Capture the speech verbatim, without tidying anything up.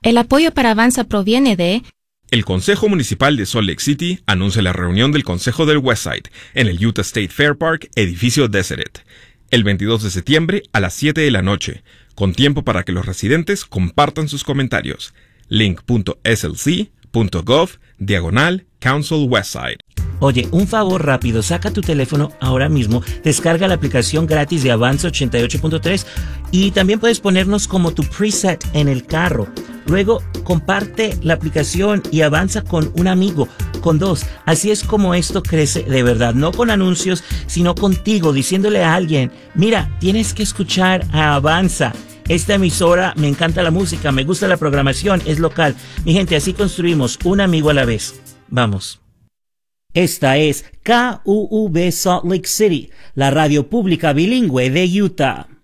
El apoyo para Avanza proviene de... El Consejo Municipal de Salt Lake City anuncia la reunión del Consejo del Westside en el Utah State Fair Park, edificio Deseret, el veintidós de septiembre a las siete de la noche, con tiempo para que los residentes compartan sus comentarios. link.slc.gov diagonal Council Westside. Oye, un favor rápido, saca tu teléfono ahora mismo, descarga la aplicación gratis de Avanza ochenta y ocho punto tres y también puedes ponernos como tu preset en el carro. Luego, comparte la aplicación y avanza con un amigo, con dos. Así es como esto crece de verdad, no con anuncios, sino contigo, diciéndole a alguien, mira, tienes que escuchar a Avanza. Esta emisora, me encanta la música, me gusta la programación, es local. Mi gente, así construimos un amigo a la vez. Vamos. Esta es K U V Salt Lake City, la radio pública bilingüe de Utah.